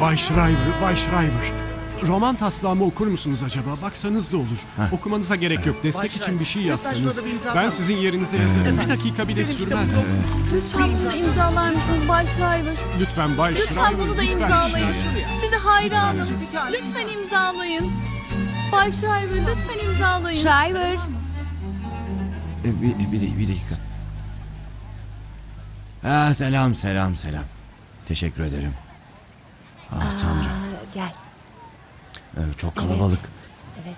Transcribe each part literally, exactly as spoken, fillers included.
Bay Shriver, Bay Shriver. Roman taslağımı okur musunuz acaba? Baksanız da olur. Heh. Okumanıza gerek yok. Destek için bir şey yazsanız. şurada bir imza Ben atalım. sizin yerinize yazarım. Bir dakika bile sürmez. Lütfen bunu da imzalar mısınız Bay Shriver? Lütfen Bay Lütfen Shriver. bunu da lütfen. imzalayın. Size hayranım. Lütfen Lütfen imzalayın. Bay Shriver lütfen imzalayın. Shriver. E, bir, bir, bir dakika. Ha, selam selam selam. Teşekkür ederim. Ah Tanrım. Aa, gel. Ee, çok kalabalık. Evet.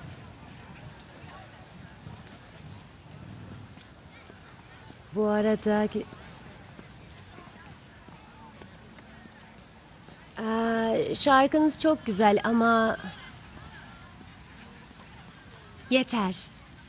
Bu arada... Aa, şarkınız çok güzel ama... Yeter.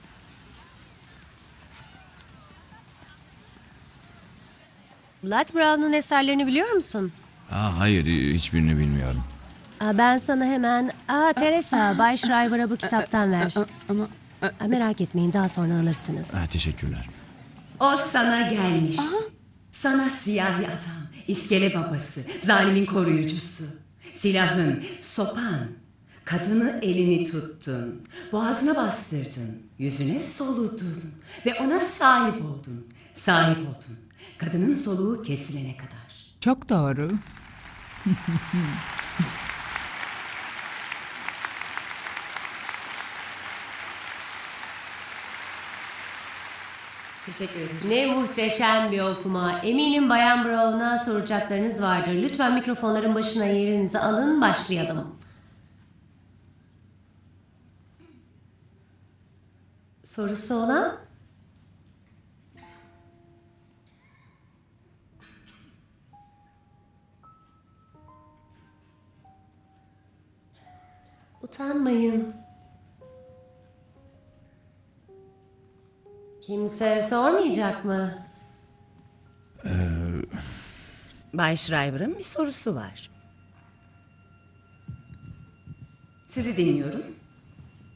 Blood Brown'un eserlerini biliyor musun? Aa, hayır, hiçbirini bilmiyorum. Aa, ben sana hemen... Aa, Teresa, Bay Shriver'a bu kitaptan ver. Ama Aa, merak etmeyin, daha sonra alırsınız. Ha, teşekkürler. O sana gelmiş. Sana siyahi adam, iskele babası, zalimin koruyucusu. Silahın, sopan. Kadını elini tuttun. Boğazına bastırdın. Yüzüne soludun. Ve ona sahip oldun. Sahip oldun. Kadının soluğu kesilene kadar. çok doğru. Teşekkür ederim. Ne muhteşem bir okuma. Eminim Bayan Brown'a soracaklarınız vardır. Lütfen mikrofonların başına yerinizi alın, başlayalım. Sorusu olan? Utanmayın. Kimse sormayacak mı? Bay Shriver'ın bir sorusu var. Sizi dinliyorum.